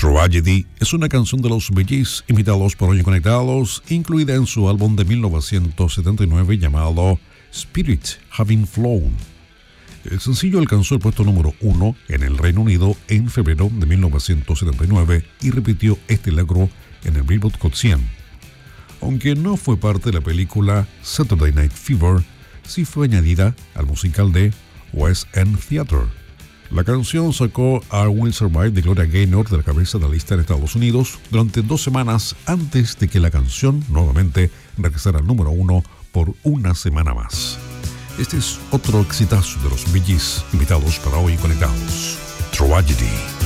Tragedy es una canción de los Bee Gees, invitados por Hoy Conectados, incluida en su álbum de 1979 llamado Spirit Having Flown. El sencillo alcanzó el puesto número 1 en el Reino Unido en febrero de 1979 y repitió este logro en el Billboard Hot 100. Aunque no fue parte de la película Saturday Night Fever, sí fue añadida al musical de West End Theatre. La canción sacó a Will Survive de Gloria Gaynor de la cabeza de la lista en Estados Unidos durante 2 semanas antes de que la canción nuevamente regresara al número 1 por una semana más. Este es otro exitazo de los Bee Gees, invitados para Hoy Conectados. Tragedy.